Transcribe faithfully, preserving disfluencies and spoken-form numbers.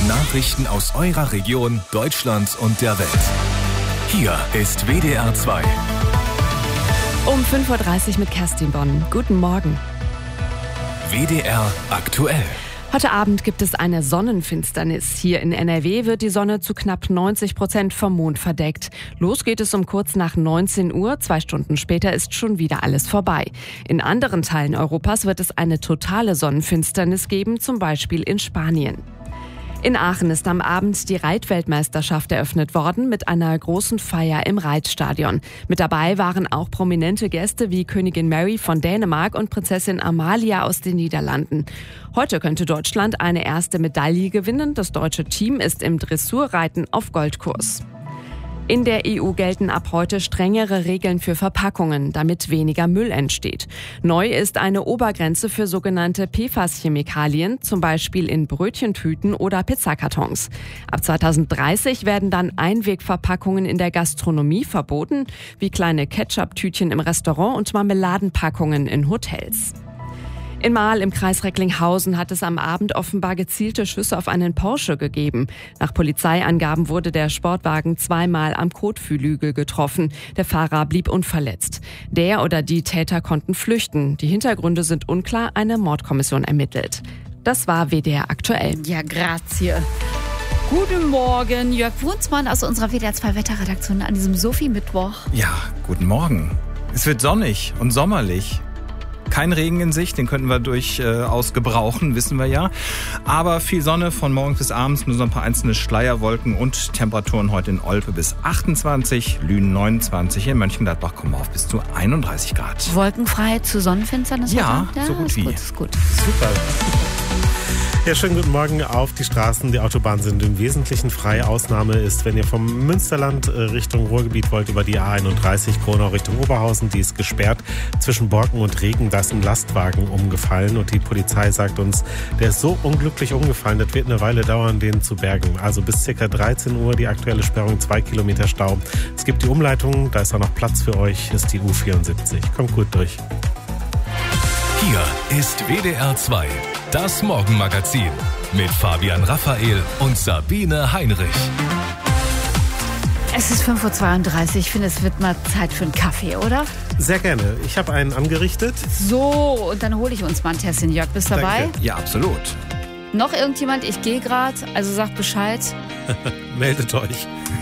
Nachrichten aus eurer Region, Deutschland und der Welt. Hier ist W D R zwei. Um fünf Uhr dreißig mit Kerstin Bonn. Guten Morgen. W D R aktuell. Heute Abend gibt es eine Sonnenfinsternis. Hier in N R W wird die Sonne zu knapp neunzig Prozent vom Mond verdeckt. Los geht es um kurz nach neunzehn Uhr. Zwei Stunden später ist schon wieder alles vorbei. In anderen Teilen Europas wird es eine totale Sonnenfinsternis geben, zum Beispiel in Spanien. In Aachen ist am Abend die Reitweltmeisterschaft eröffnet worden mit einer großen Feier im Reitstadion. Mit dabei waren auch prominente Gäste wie Königin Mary von Dänemark und Prinzessin Amalia aus den Niederlanden. Heute könnte Deutschland eine erste Medaille gewinnen. Das deutsche Team ist im Dressurreiten auf Goldkurs. In der E U gelten ab heute strengere Regeln für Verpackungen, damit weniger Müll entsteht. Neu ist eine Obergrenze für sogenannte P F A S-Chemikalien, zum Beispiel in Brötchentüten oder Pizzakartons. Ab zweitausenddreißig werden dann Einwegverpackungen in der Gastronomie verboten, wie kleine Ketchup-Tütchen im Restaurant und Marmeladenpackungen in Hotels. In Marl im Kreis Recklinghausen hat es am Abend offenbar gezielte Schüsse auf einen Porsche gegeben. Nach Polizeiangaben wurde der Sportwagen zweimal am Kotflügel getroffen. Der Fahrer blieb unverletzt. Der oder die Täter konnten flüchten. Die Hintergründe sind unklar, eine Mordkommission ermittelt. Das war W D R aktuell. Ja, grazie. Guten Morgen, Jörg Wunsmann aus unserer W D R zwei Wetterredaktion an diesem Sophie-Mittwoch. Ja, guten Morgen. Es wird sonnig und sommerlich. Kein Regen in Sicht, den könnten wir durchaus gebrauchen, wissen wir ja. Aber viel Sonne von morgens bis abends, nur so ein paar einzelne Schleierwolken und Temperaturen heute in Olpe bis achtundzwanzig, Lünen neunundzwanzig, in Mönchengladbach kommen wir auf bis zu einunddreißig Grad. Wolkenfrei zu Sonnenfinsternis? Ja, ja, so gut ist wie. Gut, ist gut. Super. Ja, schönen guten Morgen auf die Straßen. Die Autobahnen sind im Wesentlichen frei. Ausnahme ist, wenn ihr vom Münsterland Richtung Ruhrgebiet wollt, über die A einunddreißig, Kronau Richtung Oberhausen. Die ist gesperrt zwischen Borken und Regen. Da ist ein Lastwagen umgefallen und die Polizei sagt uns, der ist so unglücklich umgefallen, das wird eine Weile dauern, den zu bergen. Also bis ca. dreizehn Uhr die aktuelle Sperrung, zwei Kilometer Stau. Es gibt die Umleitung, da ist auch noch Platz für euch, ist die U vierundsiebzig. Kommt gut durch. Hier ist W D R zwei, das Morgenmagazin mit Fabian Raphael und Sabine Heinrich. Es ist fünf Uhr zweiunddreißig. Ich finde, es wird mal Zeit für einen Kaffee, oder? Sehr gerne. Ich habe einen angerichtet. So, und dann hole ich uns mal ein Tässchen. Jörg, bist du dabei? Danke. Ja, absolut. Noch irgendjemand? Ich gehe gerade, also sagt Bescheid. Meldet euch.